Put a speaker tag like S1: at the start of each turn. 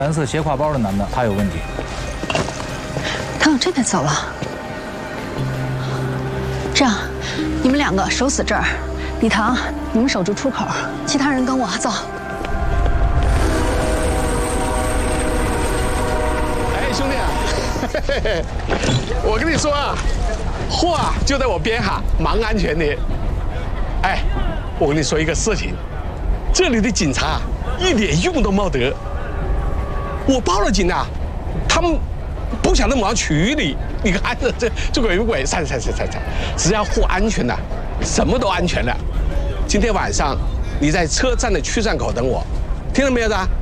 S1: 蓝色斜挎包的男的，他有问题。
S2: 他往这边走了。这样，你们2个守死这儿，李唐，你们守住出口，其他人跟我走。
S3: 哎，兄弟啊，我跟你说啊，货啊就在我边上，蛮安全的。哎，我跟你说一个事情，这里的警察一点用都没得。我报了警啊，他们不想那么处理。你看这鬼不鬼？散，只要货安全了，什么都安全了。今天晚上你在车站的出站口等我，听到没有的？